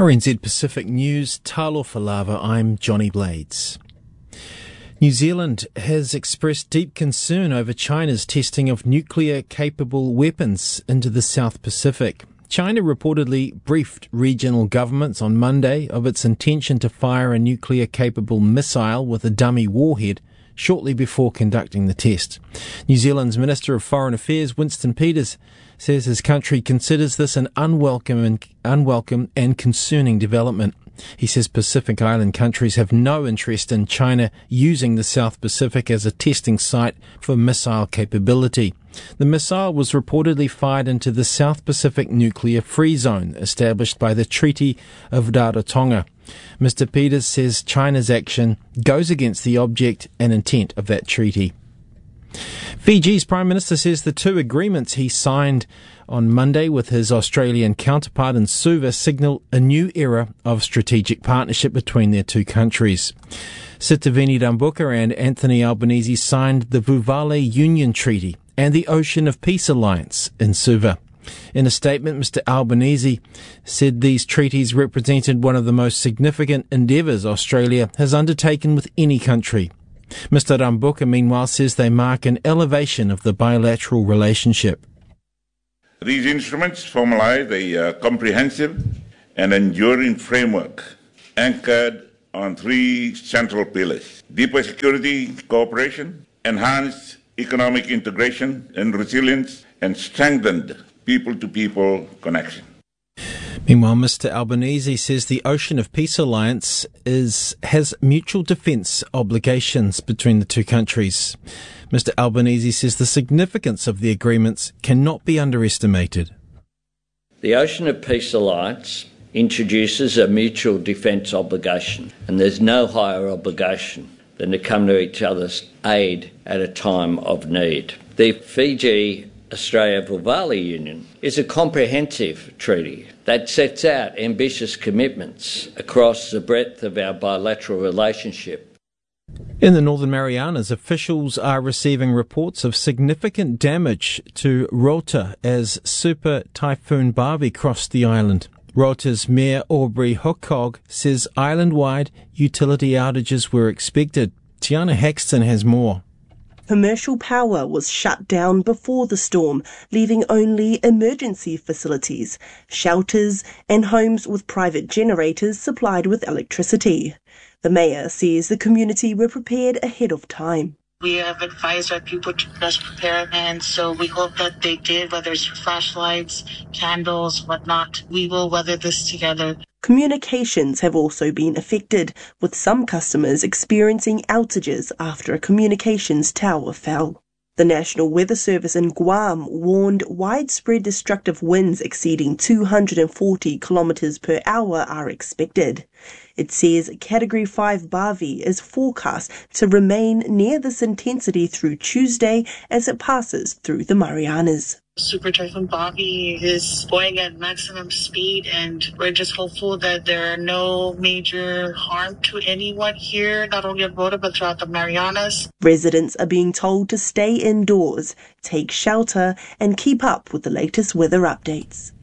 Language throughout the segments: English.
RNZ Pacific News, Talo Falava, I'm Johnny Blades. New Zealand has expressed deep concern over China's testing of nuclear-capable weapons into the South Pacific. China reportedly briefed regional governments on Monday of its intention to fire a nuclear-capable missile with a dummy warhead shortly before conducting the test. New Zealand's Minister of Foreign Affairs, Winston Peters, says his country considers this an unwelcome and concerning development. He says Pacific Island countries have no interest in China using the South Pacific as a testing site for missile capability. The missile was reportedly fired into the South Pacific Nuclear Free Zone established by the Treaty of Rarotonga. Mr. Peters says China's action goes against the object and intent of that treaty. Fiji's Prime Minister says the two agreements he signed on Monday with his Australian counterpart in Suva signal a new era of strategic partnership between their two countries. Sitiveni Rabuka and Anthony Albanese signed the Vuvale Union Treaty and the Ocean of Peace Alliance in Suva. In a statement, Mr. Albanese said these treaties represented one of the most significant endeavours Australia has undertaken with any country. Mr. Rabuka, meanwhile, says they mark an elevation of the bilateral relationship. These instruments formalize a comprehensive and enduring framework anchored on three central pillars: deeper security cooperation, enhanced economic integration and resilience, and strengthened people-to-people connection. Meanwhile, Mr. Albanese says the Ocean of Peace Alliance has mutual defence obligations between the two countries. Mr. Albanese says the significance of the agreements cannot be underestimated. The Ocean of Peace Alliance introduces a mutual defence obligation, and there's no higher obligation than to come to each other's aid at a time of need. The Fiji-Australia-Vuvale Union is a comprehensive treaty that sets out ambitious commitments across the breadth of our bilateral relationship. In the Northern Marianas, officials are receiving reports of significant damage to Rota as Super Typhoon Barbie crossed the island. Rota's Mayor Aubrey Hookog says island-wide utility outages were expected. Tiana Haxton has more. Commercial power was shut down before the storm, leaving only emergency facilities, shelters and homes with private generators supplied with electricity. The mayor says the community were prepared ahead of time. We have advised our people to best prepare, and so we hope that they did, whether it's flashlights, candles, whatnot. We will weather this together. Communications have also been affected, with some customers experiencing outages after a communications tower fell. The National Weather Service in Guam warned widespread destructive winds exceeding 240 kilometers per hour are expected. It says Category 5 Barbie is forecast to remain near this intensity through Tuesday as it passes through the Marianas. Super Typhoon Barbie is going at maximum speed, and we're just hopeful that there are no major harm to anyone here, not only on Rota but throughout the Marianas. Residents are being told to stay indoors, take shelter, and keep up with the latest weather updates.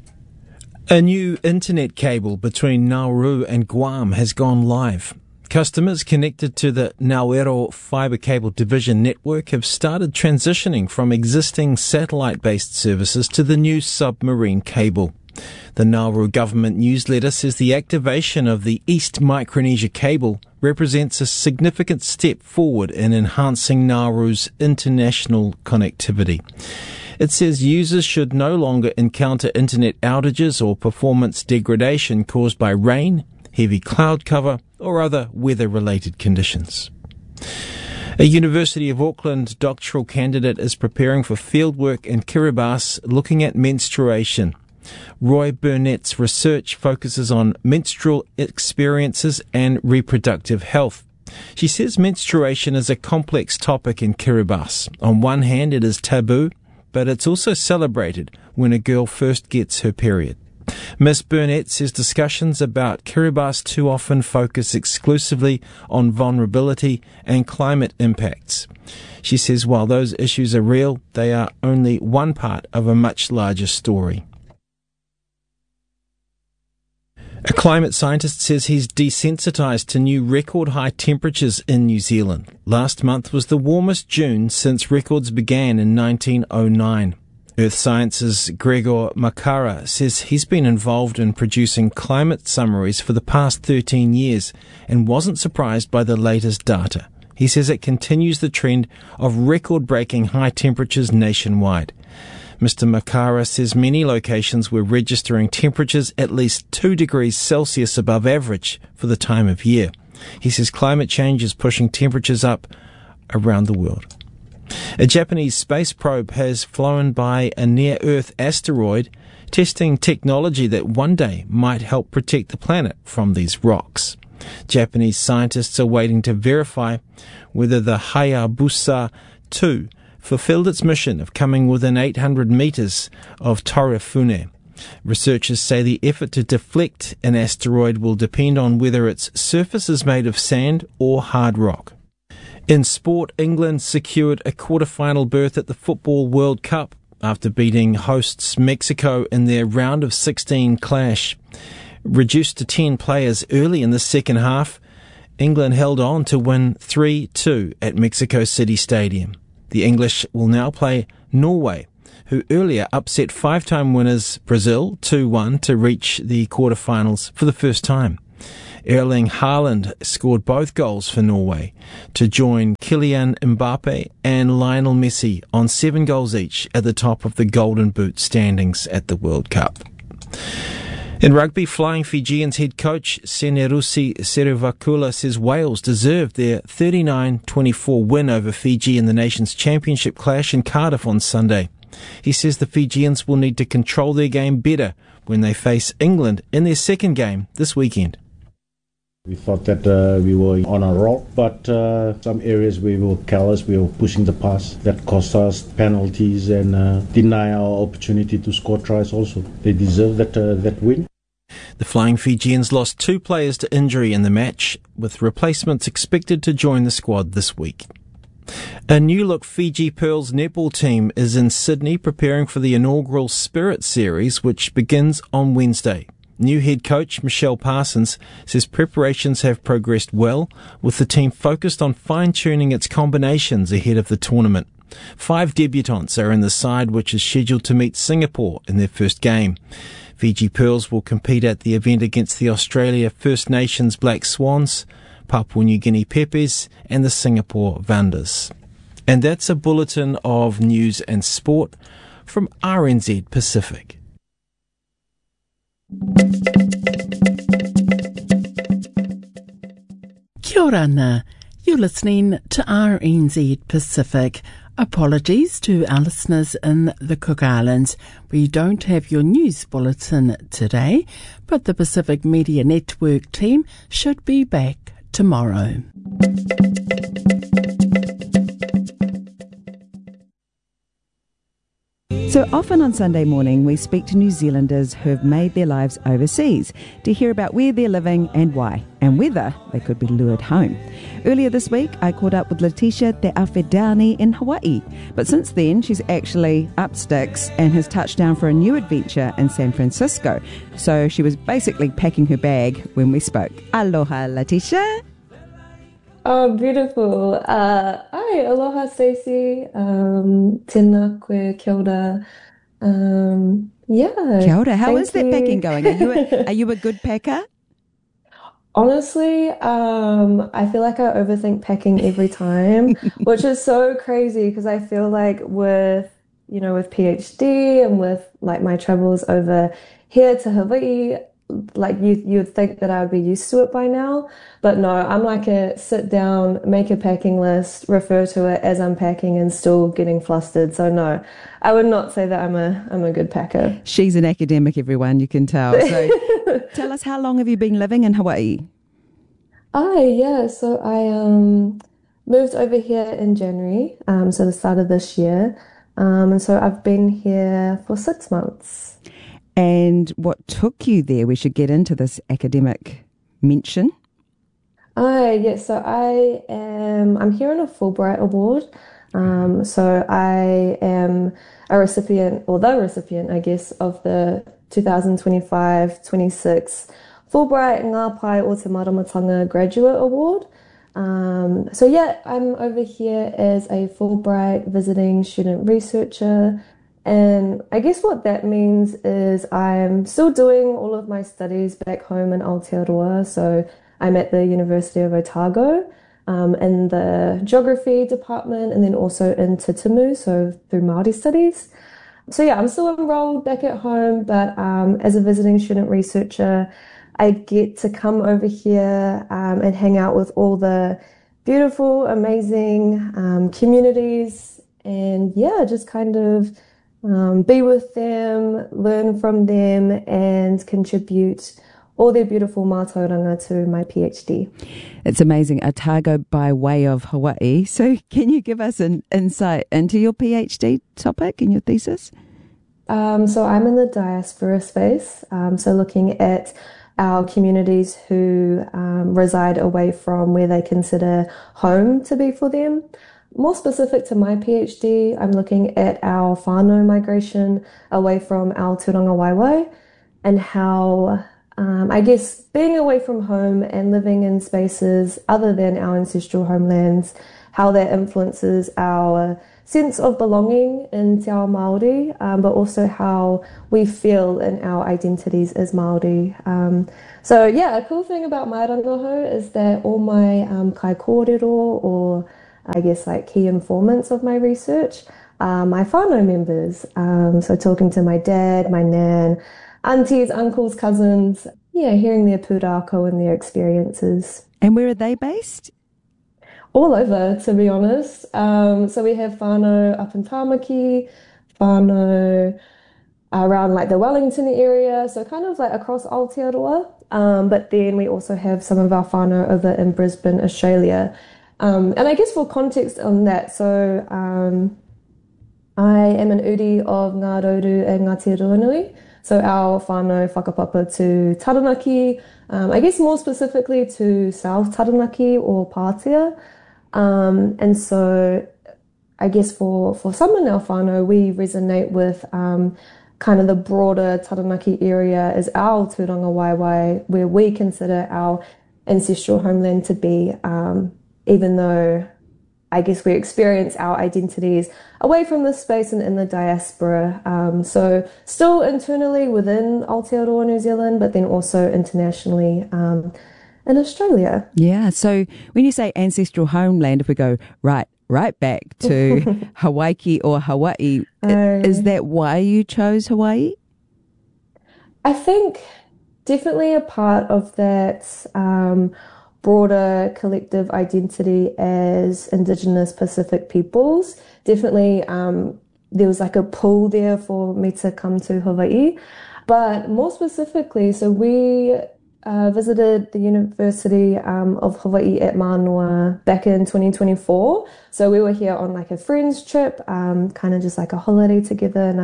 A new internet cable between Nauru and Guam has gone live. Customers connected to the Nauero Fibre Cable Division network have started transitioning from existing satellite-based services to the new submarine cable. The Nauru government newsletter says the activation of the East Micronesia cable represents a significant step forward in enhancing Nauru's international connectivity. It says users should no longer encounter internet outages or performance degradation caused by rain, heavy cloud cover, or other weather-related conditions. A University of Auckland doctoral candidate is preparing for fieldwork in Kiribati looking at menstruation. Roy Burnett's research focuses on menstrual experiences and reproductive health. She says menstruation is a complex topic in Kiribati. On one hand, it is taboo, but it's also celebrated when a girl first gets her period. Ms. Burnett says discussions about Kiribati too often focus exclusively on vulnerability and climate impacts. She says while those issues are real, they are only one part of a much larger story. A climate scientist says he's desensitised to new record-high temperatures in New Zealand. Last month was the warmest June since records began in 1909. Earth Science's Gregor Makara says he's been involved in producing climate summaries for the past 13 years and wasn't surprised by the latest data. He says it continues the trend of record-breaking high temperatures nationwide. Mr. Makara says many locations were registering temperatures at least 2 degrees Celsius above average for the time of year. He says climate change is pushing temperatures up around the world. A Japanese space probe has flown by a near-Earth asteroid, testing technology that one day might help protect the planet from these rocks. Japanese scientists are waiting to verify whether the Hayabusa 2 fulfilled its mission of coming within 800 metres of Torifune. Researchers say the effort to deflect an asteroid will depend on whether its surface is made of sand or hard rock. In sport, England secured a quarter-final berth at the Football World Cup after beating hosts Mexico in their round of 16 clash. Reduced to 10 players early in the second half, England held on to win 3-2 at Mexico City Stadium. The English will now play Norway, who earlier upset 5-time winners Brazil 2-1 to reach the quarterfinals for the first time. Erling Haaland scored both goals for Norway to join Kylian Mbappe and Lionel Messi on 7 goals each at the top of the Golden Boot standings at the World Cup. In rugby, Flying Fijians head coach Senerusi Seruvakula says Wales deserved their 39-24 win over Fiji in the nation's championship clash in Cardiff on Sunday. He says the Fijians will need to control their game better when they face England in their second game this weekend. We thought that we were on a roll, but some areas we were careless, we were pushing the pass. That cost us penalties and deny our opportunity to score tries also. They deserve that win. The Flying Fijians lost 2 players to injury in the match, with replacements expected to join the squad this week. A new-look Fiji Pearls netball team is in Sydney preparing for the inaugural Spirit Series, which begins on Wednesday. New head coach Michelle Parsons says preparations have progressed well, with the team focused on fine-tuning its combinations ahead of the tournament. 5 debutantes are in the side, which is scheduled to meet Singapore in their first game. Fiji Pearls will compete at the event against the Australia First Nations Black Swans, Papua New Guinea Pepes and the Singapore Vandas. And that's a bulletin of news and sport from RNZ Pacific. Kia ora ana. You're listening to RNZ Pacific. Apologies to our listeners in the Cook Islands. We don't have your news bulletin today, but the Pacific Media Network team should be back tomorrow. So often on Sunday morning, we speak to New Zealanders who have made their lives overseas to hear about where they're living and why, and whether they could be lured home. Earlier this week, I caught up with Letitia Te Awhedani in Hawaii, but since then, she's actually up sticks and has touched down for a new adventure in San Francisco. So she was basically packing her bag when we spoke. Aloha, Letitia. Oh, beautiful. Hi, aloha, Stacey. Tēnā koe, kia ora. Yeah. Kia ora. How is that packing going? Are you a good packer? Honestly, I feel like I overthink packing every time, which is so crazy because I feel like with PhD and with like my travels over here to Hawaii, like you'd think that I would be used to it by now, but no, I'm like a sit down, make a packing list, refer to it as I'm packing and still getting flustered. So no, I would not say that I'm a good packer. She's an academic, everyone, you can tell. So tell us, how long have you been living in Hawaii? So I moved over here in January, so the start of this year. And so I've been here for 6 months. And what took you there? We should get into this academic mention. So I'm here on a Fulbright Award. So I am the recipient, I guess, of the 2025-26 Fulbright Ngā Pai o Te Maramatanga Graduate Award. So yeah, I'm over here as a Fulbright visiting student researcher, and I guess what that means is I'm still doing all of my studies back home in Aotearoa. So I'm at the University of Otago in the geography department, and then also in Te Tumu, so through Māori studies. So yeah, I'm still enrolled back at home, but as a visiting student researcher, I get to come over here and hang out with all the beautiful, amazing communities, and yeah, just kind of be with them, learn from them, and contribute all their beautiful mātauranga to my PhD. It's amazing. Otago by way of Hawaii. So can you give us an insight into your PhD topic and your thesis? So I'm in the diaspora space, so looking at our communities who reside away from where they consider home to be for them. More specific to my PhD, I'm looking at our whānau migration away from our tūranga waiwai, and how I guess being away from home and living in spaces other than our ancestral homelands, how that influences our sense of belonging in Te Ao Māori, but also how we feel in our identities as Māori. So yeah, a cool thing about my rangaho is that all my kai kōrero, or I guess like key informants of my research, are my whānau members. So talking to my dad, my nan, aunties, uncles, cousins, yeah, hearing their pūrākau and their experiences. And where are they based? All over, to be honest. So we have whānau up in Tāmaki, whānau around like the Wellington area, so kind of like across Aotearoa. But then we also have some of our whānau over in Brisbane, Australia. And I guess for context on that, so I am an uri of Ngā Rauru and Ngāti Ruanui. So our whānau whakapapa to Taranaki, I guess more specifically to South Taranaki or Pātea. And so I guess for some in our whānau, we resonate with kind of the broader Taranaki area as our tūranga waiwai, where we consider our ancestral homeland to be, even though I guess we experience our identities away from this space and in the diaspora. So still internally within Aotearoa, New Zealand, but then also internationally in Australia. Yeah, so when you say ancestral homeland, if we go right back to Hawaii or Hawaii, is that why you chose Hawaii? I think definitely a part of that broader collective identity as Indigenous Pacific peoples. Definitely there was like a pull there for me to come to Hawaii. But more specifically, so we visited the University of Hawaii at Manoa back in 2024. So we were here on like a friend's trip, kind of just like a holiday together. And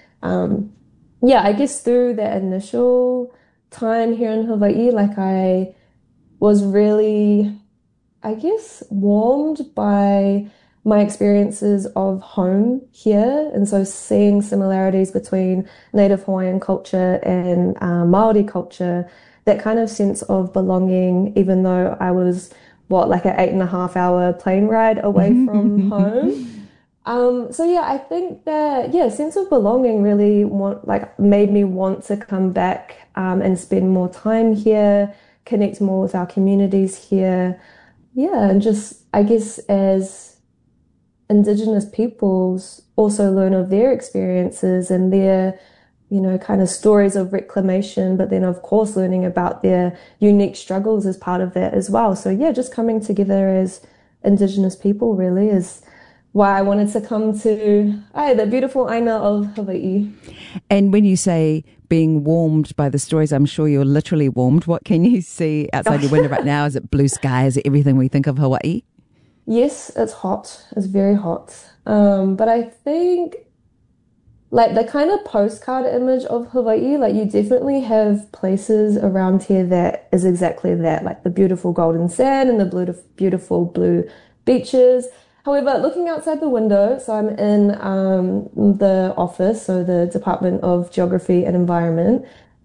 I guess through that initial time here in Hawaii, like I was really, I guess, warmed by my experiences of home here. And so seeing similarities between Native Hawaiian culture and Māori culture, that kind of sense of belonging, even though I was, like an 8.5-hour plane ride away from home. So yeah, I think that, sense of belonging really made me want to come back and spend more time here, connect more with our communities here. Yeah, and just, I guess, as Indigenous peoples also learn of their experiences and their, kind of stories of reclamation, but then of course learning about their unique struggles as part of that as well. So yeah, just coming together as Indigenous people really is why I wanted to come to the beautiful Aina of Hawaii. And when you say being warmed by the stories, I'm sure you're literally warmed. What can you see outside your window right now? Is it blue sky? Is it everything we think of Hawaii? Yes, it's hot. It's very hot. But I think like the kind of postcard image of Hawaii, like you definitely have places around here that is exactly that, like the beautiful golden sand and the beautiful blue beaches. However, looking outside the window, so I'm in the office, so the Department of Geography and Environment,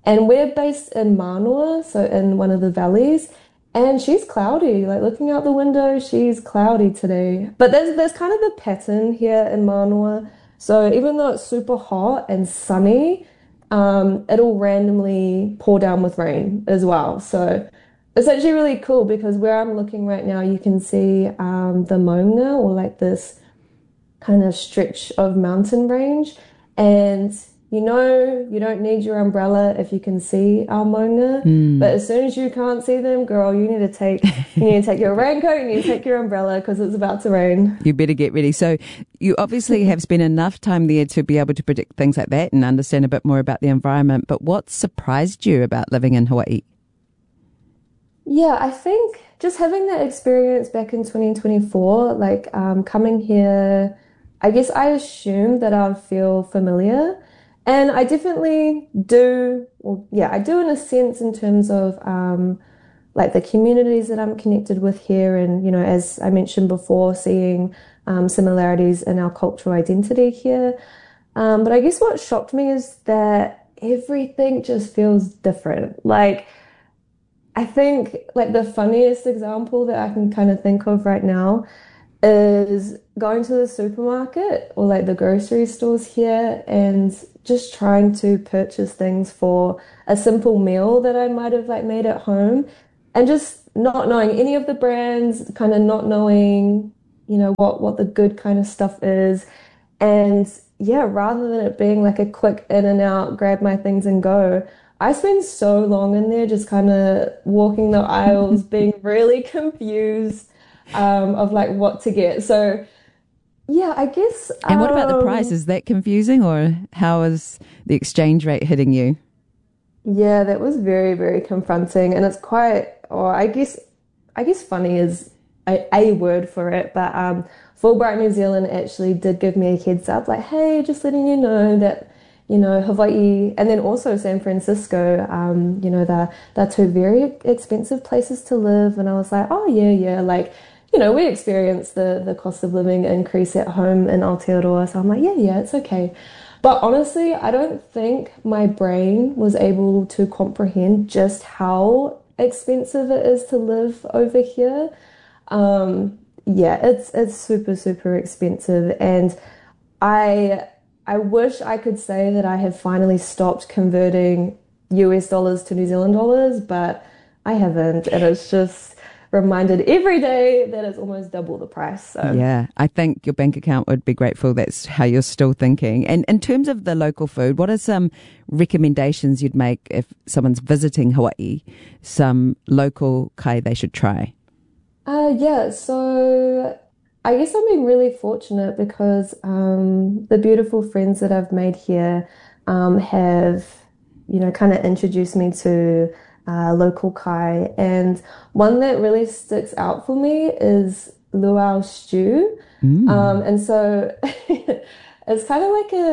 And we're based in Manoa, so in one of the valleys. And she's cloudy, like looking out the window, she's cloudy today. But there's kind of the pattern here in Manoa. So even though it's super hot and sunny, it'll randomly pour down with rain as well. So it's actually really cool because where I'm looking right now, you can see the Maunga, or like this kind of stretch of mountain range. And you know, you don't need your umbrella if you can see our Maunga, but as soon as you can't see them, girl, you need to take your raincoat, you need to take your umbrella because it's about to rain. You better get ready. So you obviously have spent enough time there to be able to predict things like that and understand a bit more about the environment. But what surprised you about living in Hawaii? Yeah, I think just having that experience back in 2024, like coming here, I guess I assumed that I'd feel familiar. And I definitely do, I do in a sense in terms of like the communities that I'm connected with here, and, you know, as I mentioned before, seeing similarities in our cultural identity here. But I guess what shocked me is that everything just feels different. Like, I think like the funniest example that I can kind of think of right now is going to the supermarket or like the grocery stores here and just trying to purchase things for a simple meal that I might have like made at home, and just not knowing any of the brands, kind of not knowing, you know, what the good kind of stuff is. And yeah, rather than it being like a quick in and out, grab my things and go, I spend so long in there just kind of walking the aisles, being really confused of like what to get. So yeah, I guess. And what about the price? Is that confusing, or how is the exchange rate hitting you? Yeah, that was very, very confronting, and it's quite, or I guess funny is a word for it, but Fulbright New Zealand actually did give me a heads up, like, hey, just letting you know that, you know, Hawaii and then also San Francisco, you know, they're two very expensive places to live. And I was like, oh yeah, like, you know, we experienced the cost of living increase at home in Aotearoa, so I'm like, yeah, it's okay. But honestly, I don't think my brain was able to comprehend just how expensive it is to live over here. Yeah, it's super, super expensive, and I wish I could say that I have finally stopped converting US dollars to New Zealand dollars, but I haven't, and it's just reminded every day that it's almost double the price. So. Yeah, I think your bank account would be grateful that's how you're still thinking. And in terms of the local food, what are some recommendations you'd make if someone's visiting Hawaii, some local kai they should try? Yeah, so I guess I've been really fortunate because the beautiful friends that I've made here have, you know, kind of introduced me to local kai, and one that really sticks out for me is luau stew. And so it's kind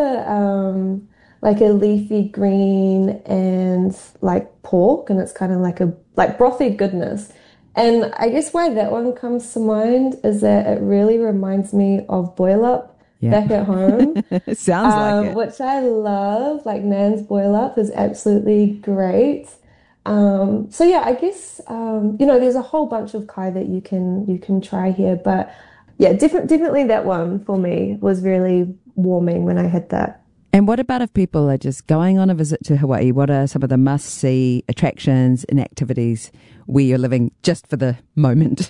of like a leafy green and like pork, and it's kind of like brothy goodness. And I guess why that one comes to mind is that it really reminds me of boil up back at home. Sounds like it. Which I love. Like Nan's boil up is absolutely great. So yeah, I guess you know, there's a whole bunch of kai that you can try here, but yeah, definitely that one for me was really warming when I had that. And what about if people are just going on a visit to Hawaii? What are some of the must-see attractions and activities where you're living just for the moment?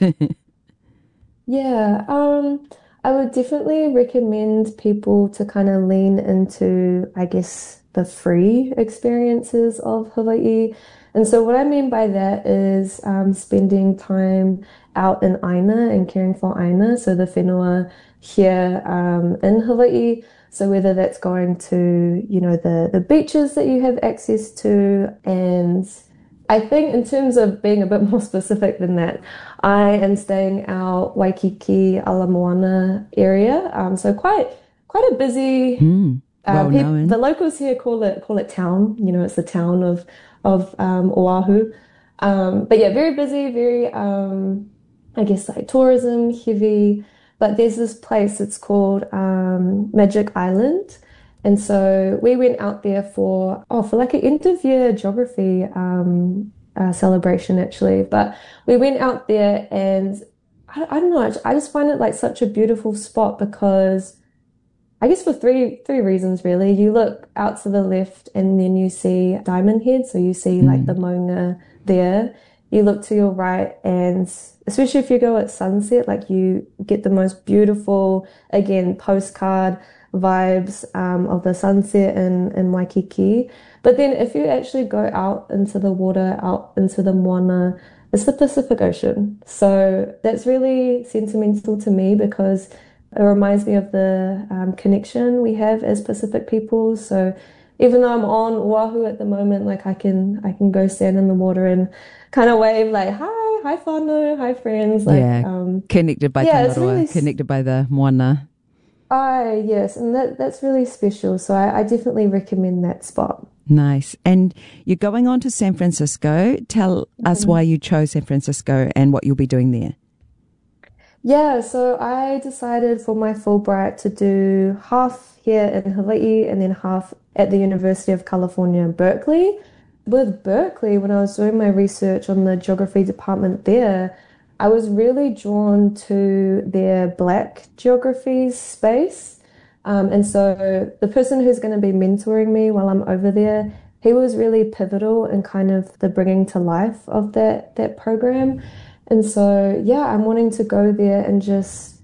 Yeah, I would definitely recommend people to kind of lean into, I guess, the free experiences of Hawaii. And so what I mean by that is spending time out in Aina and caring for Aina, so the whenua here in Hawaii. So whether that's going to, you know, the beaches that you have access to, and I think in terms of being a bit more specific than that, I am staying out Waikiki, Ala Moana area. So quite a busy. The locals here call it town. You know, it's the town of Oahu. But yeah, very busy, very I guess like tourism heavy. But there's this place, it's called Magic Island, And so we went out there for like an end of year geography celebration actually. But we went out there and I don't know, I just find it like such a beautiful spot because I guess for three reasons really. You look out to the left and then you see Diamond Head, so you see like the Maunga there. You look to your right and especially if you go at sunset, like you get the most beautiful, again, postcard vibes of the sunset in Waikiki. But then if you actually go out into the water, out into the Moana, it's the Pacific Ocean. So that's really sentimental to me because it reminds me of the connection we have as Pacific people. So even though I'm on Oahu at the moment, like I can go stand in the water and kind of wave like, hi whānau, hi friends. Like, connected by Tangaroa, connected by the Moana. Yes, and that's really special. So I definitely recommend that spot. Nice. And you're going on to San Francisco. Tell us why you chose San Francisco and what you'll be doing there. Yeah, so I decided for my Fulbright to do half here in Hawaii and then half at the University of California, Berkeley. With Berkeley, when I was doing my research on the geography department there, I was really drawn to their Black geography space. And so the person who's going to be mentoring me while I'm over there, he was really pivotal in kind of the bringing to life of that program. And so, yeah, I'm wanting to go there and just